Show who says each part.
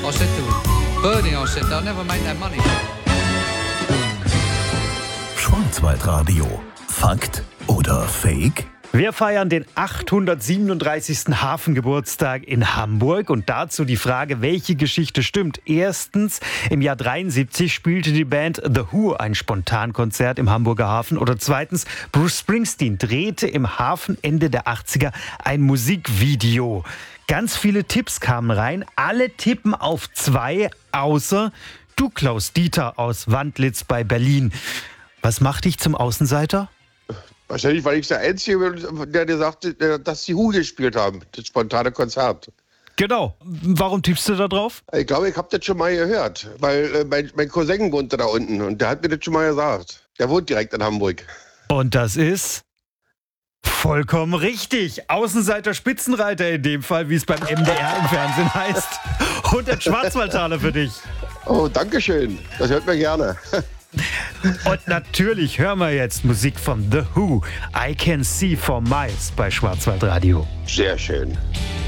Speaker 1: I said to Bernie, I said, they'll never make that money.
Speaker 2: Schwarzwaldradio. Fakt oder Fake?
Speaker 3: Wir feiern den 837. Hafengeburtstag in Hamburg und dazu die Frage, welche Geschichte stimmt. Erstens, im Jahr 73 spielte die Band The Who ein Spontankonzert im Hamburger Hafen. Oder zweitens, Bruce Springsteen drehte im Hafen Ende der 80er ein Musikvideo. Ganz viele Tipps kamen rein, alle tippen auf 2, außer du, Klaus Dieter aus Wandlitz bei Berlin. Was macht dich zum Außenseiter?
Speaker 4: Wahrscheinlich, weil ich der Einzige bin, der sagte, dass die Who gespielt haben, das spontane Konzert.
Speaker 3: Genau. Warum tippst du da drauf?
Speaker 4: Ich glaube, ich habe das schon mal gehört, weil mein Cousin wohnte da unten und der hat mir das schon mal gesagt. Der wohnt direkt in Hamburg.
Speaker 3: Und das ist vollkommen richtig. Außenseiter Spitzenreiter in dem Fall, wie es beim MDR im Fernsehen heißt. 100 Schwarzwaldtaler für dich.
Speaker 4: Oh, danke schön. Das hört man gerne.
Speaker 3: Und natürlich hören wir jetzt Musik von The Who. I Can See for Miles bei Schwarzwaldradio.
Speaker 4: Sehr schön.